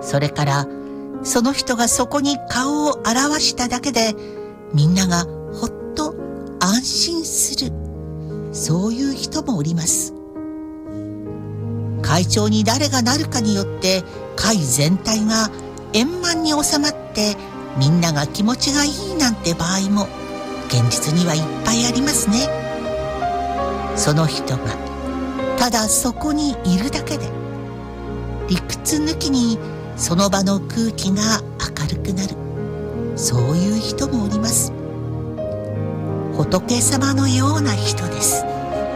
それからその人がそこに顔を現しただけでみんながほっと安心する、そういう人もおります。会長に誰がなるかによって会全体が円満に収まってみんなが気持ちがいいなんて場合も現実にはいっぱいありますね。その人がただそこにいるだけで理屈抜きにその場の空気が明るくなる、そういう人もおります。仏様のような人です。